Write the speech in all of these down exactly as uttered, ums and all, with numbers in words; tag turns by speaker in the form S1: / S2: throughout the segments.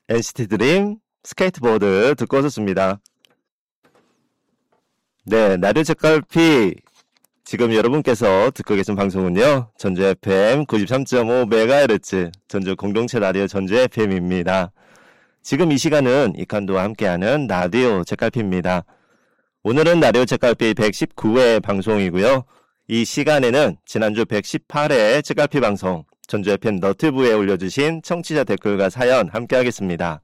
S1: 엔시티 드림 스케이트보드 듣고 오셨습니다. 네, 나를 책갈피. 지금 여러분께서 듣고 계신 방송은요, 전주 에프엠 구십삼 점 오 메가헤르츠, 전주 공동체 라디오 전주 에프엠입니다. 지금 이 시간은 이칸도와 함께하는 라디오 책갈피입니다. 오늘은 라디오 책갈피 백십구 회 방송이고요. 이 시간에는 지난주 백십팔 회 책갈피 방송, 전주 에프엠 너튜브에 올려주신 청취자 댓글과 사연 함께하겠습니다.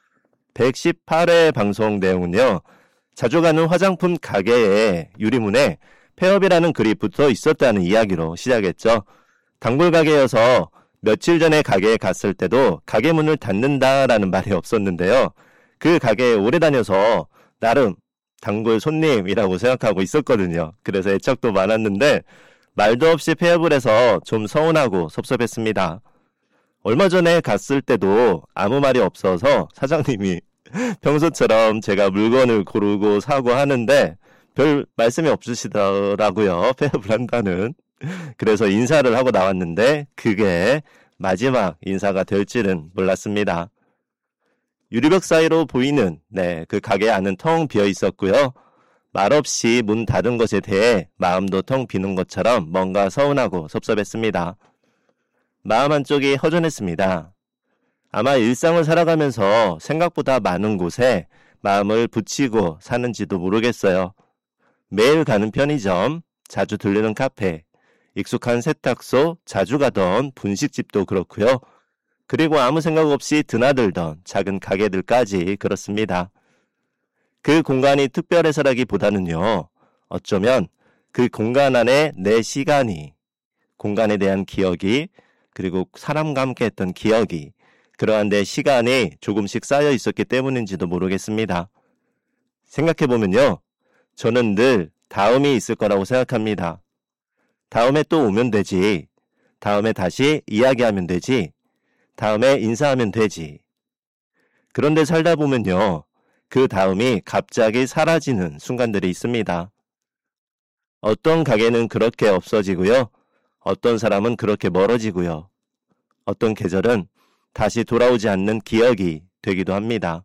S1: 백십팔 회 방송 내용은요, 자주 가는 화장품 가게에 유리문에 폐업이라는 글이 붙어 있었다는 이야기로 시작했죠. 단골 가게여서 며칠 전에 가게에 갔을 때도 가게 문을 닫는다라는 말이 없었는데요. 그 가게에 오래 다녀서 나름 단골 손님이라고 생각하고 있었거든요. 그래서 애착도 많았는데 말도 없이 폐업을 해서 좀 서운하고 섭섭했습니다. 얼마 전에 갔을 때도 아무 말이 없어서 사장님이 평소처럼 제가 물건을 고르고 사고 하는데 별 말씀이 없으시더라고요. 폐업을 한다는. 그래서 인사를 하고 나왔는데 그게 마지막 인사가 될지는 몰랐습니다. 유리벽 사이로 보이는 네, 그 가게 안은 텅 비어 있었고요. 말없이 문 닫은 것에 대해 마음도 텅 비는 것처럼 뭔가 서운하고 섭섭했습니다. 마음 한쪽이 허전했습니다. 아마 일상을 살아가면서 생각보다 많은 곳에 마음을 붙이고 사는지도 모르겠어요. 매일 가는 편의점, 자주 들르는 카페, 익숙한 세탁소, 자주 가던 분식집도 그렇고요. 그리고 아무 생각 없이 드나들던 작은 가게들까지 그렇습니다. 그 공간이 특별해서라기보다는요, 어쩌면 그 공간 안에 내 시간이, 공간에 대한 기억이, 그리고 사람과 함께 했던 기억이, 그러한 내 시간이 조금씩 쌓여 있었기 때문인지도 모르겠습니다. 생각해보면요, 저는 늘 다음이 있을 거라고 생각합니다. 다음에 또 오면 되지. 다음에 다시 이야기하면 되지. 다음에 인사하면 되지. 그런데 살다 보면요, 그 다음이 갑자기 사라지는 순간들이 있습니다. 어떤 가게는 그렇게 없어지고요. 어떤 사람은 그렇게 멀어지고요. 어떤 계절은 다시 돌아오지 않는 기억이 되기도 합니다.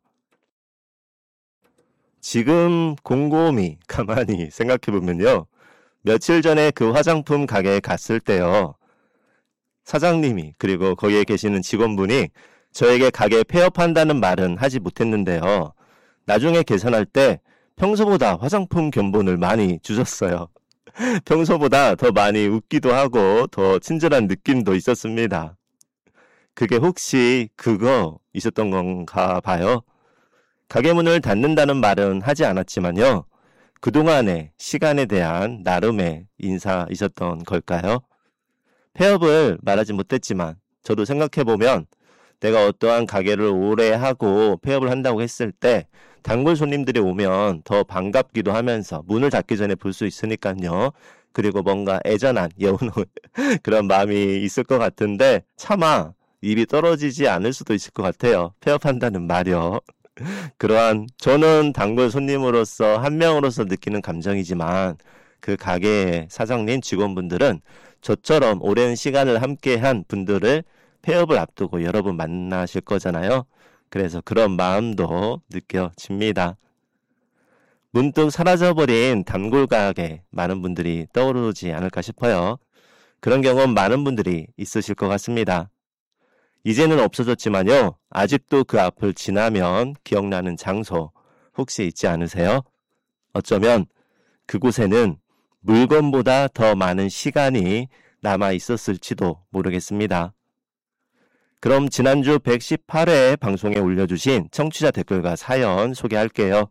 S1: 지금 곰곰이 가만히 생각해보면요. 며칠 전에 그 화장품 가게에 갔을 때요. 사장님이 그리고 거기에 계시는 직원분이 저에게 가게 폐업한다는 말은 하지 못했는데요. 나중에 계산할 때 평소보다 화장품 견본을 많이 주셨어요. 평소보다 더 많이 웃기도 하고 더 친절한 느낌도 있었습니다. 그게 혹시 그거 있었던 건가 봐요. 가게 문을 닫는다는 말은 하지 않았지만요. 그동안의 시간에 대한 나름의 인사 있었던 걸까요? 폐업을 말하지 못했지만 저도 생각해보면 내가 어떠한 가게를 오래 하고 폐업을 한다고 했을 때 단골 손님들이 오면 더 반갑기도 하면서 문을 닫기 전에 볼 수 있으니까요. 그리고 뭔가 애잔한 예우는 그런 마음이 있을 것 같은데 차마 입이 떨어지지 않을 수도 있을 것 같아요. 폐업한다는 말이요. 그러한 저는 단골 손님으로서 한 명으로서 느끼는 감정이지만 그 가게의 사장님 직원분들은 저처럼 오랜 시간을 함께한 분들을 폐업을 앞두고 여러 분 만나실 거잖아요. 그래서 그런 마음도 느껴집니다. 문득 사라져버린 단골 가게 많은 분들이 떠오르지 않을까 싶어요. 그런 경험 많은 분들이 있으실 것 같습니다. 이제는 없어졌지만요. 아직도 그 앞을 지나면 기억나는 장소 혹시 있지 않으세요? 어쩌면 그곳에는 물건보다 더 많은 시간이 남아 있었을지도 모르겠습니다. 그럼 지난주 백십팔 회 방송에 올려주신 청취자 댓글과 사연 소개할게요.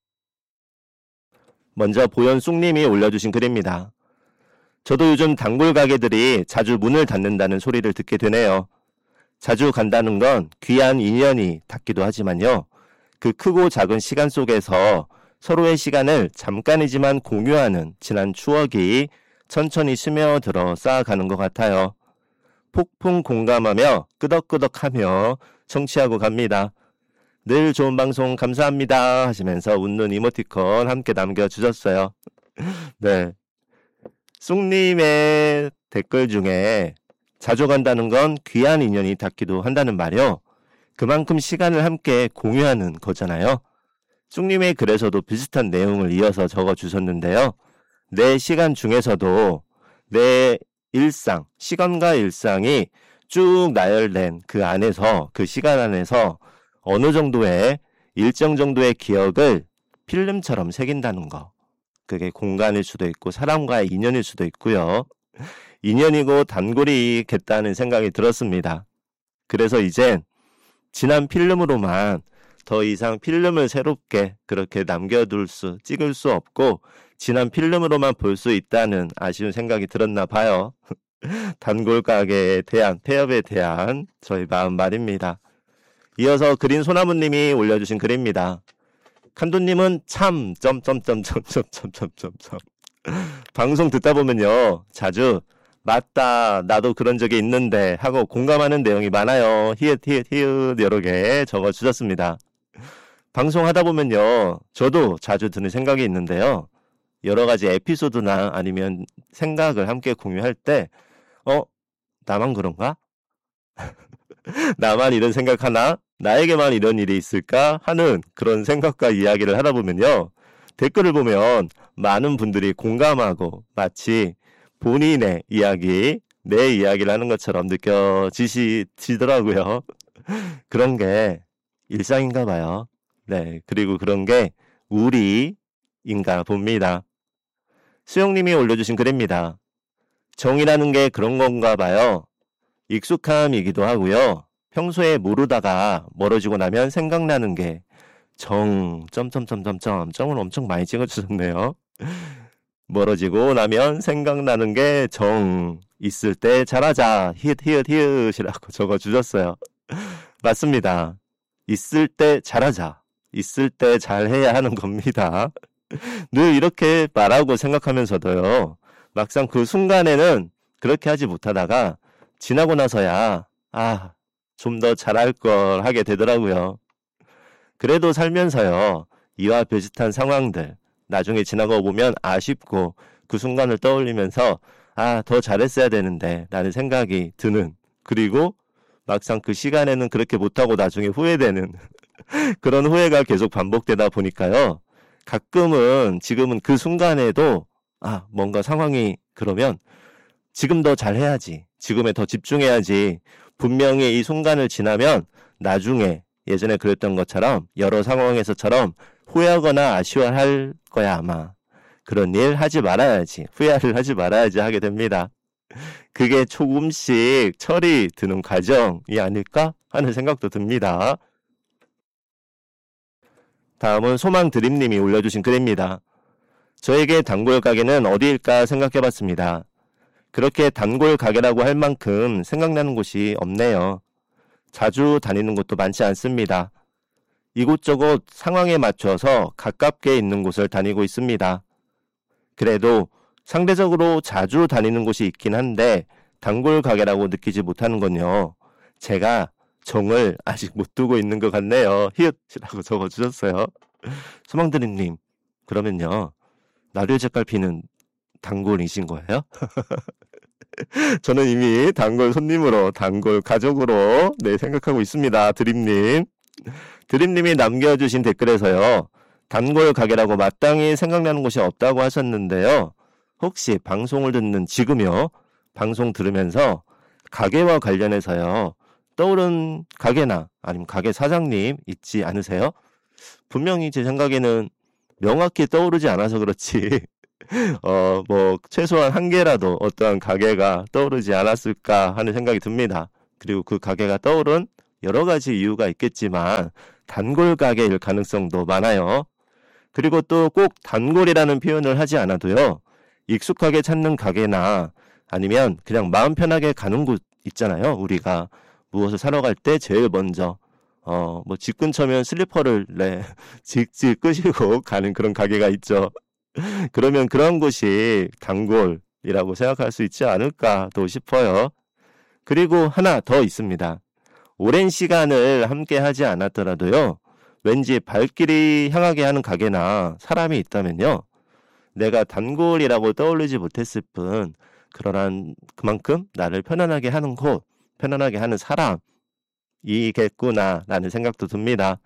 S1: 먼저 보현숙님이 올려주신 글입니다. 저도 요즘 단골 가게들이 자주 문을 닫는다는 소리를 듣게 되네요. 자주 간다는 건 귀한 인연이 닿기도 하지만요. 그 크고 작은 시간 속에서 서로의 시간을 잠깐이지만 공유하는 지난 추억이 천천히 스며들어 쌓아가는 것 같아요. 폭풍 공감하며 끄덕끄덕하며 청취하고 갑니다. 늘 좋은 방송 감사합니다 하시면서 웃는 이모티콘 함께 남겨주셨어요. 네, 쑥님의 댓글 중에 자주 간다는 건 귀한 인연이 닿기도 한다는 말이요. 그만큼 시간을 함께 공유하는 거잖아요. 쑥님의 글에서도 비슷한 내용을 이어서 적어주셨는데요. 내 시간 중에서도 내 일상, 시간과 일상이 쭉 나열된 그 안에서, 그 시간 안에서 어느 정도의 일정 정도의 기억을 필름처럼 새긴다는 거. 그게 공간일 수도 있고 사람과의 인연일 수도 있고요. 인연이고 단골이겠다는 생각이 들었습니다. 그래서 이젠 지난 필름으로만 더 이상 필름을 새롭게 그렇게 남겨둘 수, 찍을 수 없고 지난 필름으로만 볼 수 있다는 아쉬운 생각이 들었나 봐요. 단골 가게에 대한, 폐업에 대한 저희 마음 말입니다. 이어서 그린 소나무님이 올려주신 글입니다. 칸도님은 참 점점점점점점점점 방송 듣다 보면요 자주 맞다 나도 그런 적이 있는데 하고 공감하는 내용이 많아요. 히읗 히읗 히읗 여러 개 적어주셨습니다. 방송하다 보면요 저도 자주 드는 생각이 있는데요. 여러 가지 에피소드나 아니면 생각을 함께 공유할 때 어? 나만 그런가? 나만 이런 생각하나? 나에게만 이런 일이 있을까? 하는 그런 생각과 이야기를 하다 보면요. 댓글을 보면 많은 분들이 공감하고 마치 본인의 이야기, 내 이야기를 하는 것처럼 느껴지시더라고요. 그런 게 일상인가 봐요. 네, 그리고 그런 게 우리인가 봅니다. 수영님이 올려주신 글입니다. 정이라는 게 그런 건가 봐요. 익숙함이기도 하고요. 평소에 모르다가 멀어지고 나면 생각나는 게 정, 점점점점점, 점을 엄청 많이 찍어주셨네요. 멀어지고 나면 생각나는 게 정, 있을 때 잘하자, 히읗, 히읗, 히읗이라고 적어주셨어요. 맞습니다. 있을 때 잘하자, 있을 때 잘해야 하는 겁니다. 늘 이렇게 말하고 생각하면서도요, 막상 그 순간에는 그렇게 하지 못하다가 지나고 나서야, 아, 좀 더 잘할 걸 하게 되더라고요. 그래도 살면서요, 이와 비슷한 상황들, 나중에 지나고 보면 아쉽고 그 순간을 떠올리면서 아, 더 잘했어야 되는데 라는 생각이 드는, 그리고 막상 그 시간에는 그렇게 못하고 나중에 후회되는 그런 후회가 계속 반복되다 보니까요. 가끔은 지금은 그 순간에도 아, 뭔가 상황이 그러면 지금 더 잘해야지, 지금에 더 집중해야지, 분명히 이 순간을 지나면 나중에 예전에 그랬던 것처럼 여러 상황에서처럼 후회하거나 아쉬워할 거야 아마. 그런 일 하지 말아야지, 후회를 하지 말아야지 하게 됩니다. 그게 조금씩 철이 드는 과정이 아닐까 하는 생각도 듭니다. 다음은 소망드림님이 올려주신 글입니다. 저에게 단골 가게는 어디일까 생각해봤습니다. 그렇게 단골 가게라고 할 만큼 생각나는 곳이 없네요. 자주 다니는 곳도 많지 않습니다. 이곳저곳 상황에 맞춰서 가깝게 있는 곳을 다니고 있습니다. 그래도 상대적으로 자주 다니는 곳이 있긴 한데 단골 가게라고 느끼지 못하는 건요. 제가 정을 아직 못 두고 있는 것 같네요. 히읗이라고 적어주셨어요. 소망드림님, 그러면요. 라디오 책갈피는 단골이신 거예요? 저는 이미 단골 손님으로, 단골 가족으로 네 생각하고 있습니다. 드림님. 드림님이 남겨주신 댓글에서요. 단골 가게라고 마땅히 생각나는 곳이 없다고 하셨는데요. 혹시 방송을 듣는 지금요. 방송 들으면서 가게와 관련해서요. 떠오른 가게나 아니면 가게 사장님 있지 않으세요? 분명히 제 생각에는 명확히 떠오르지 않아서 그렇지 어, 뭐 최소한 한 개라도 어떠한 가게가 떠오르지 않았을까 하는 생각이 듭니다. 그리고 그 가게가 떠오른 여러 가지 이유가 있겠지만 단골 가게일 가능성도 많아요. 그리고 또 꼭 단골이라는 표현을 하지 않아도요. 익숙하게 찾는 가게나 아니면 그냥 마음 편하게 가는 곳 있잖아요. 우리가 무엇을 사러 갈 때 제일 먼저 어, 뭐 집 근처면 슬리퍼를 네, 직직 끄시고 가는 그런 가게가 있죠. 그러면 그런 곳이 단골이라고 생각할 수 있지 않을까도 싶어요. 그리고 하나 더 있습니다. 오랜 시간을 함께 하지 않았더라도요. 왠지 발길이 향하게 하는 가게나 사람이 있다면요. 내가 단골이라고 떠올리지 못했을 뿐 그러한 그만큼 나를 편안하게 하는 곳, 편안하게 하는 사람, 이겠구나라는 생각도 듭니다.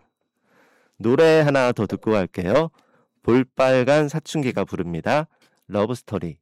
S1: 노래 하나 더 듣고 갈게요. 볼빨간 사춘기가 부릅니다. 러브스토리.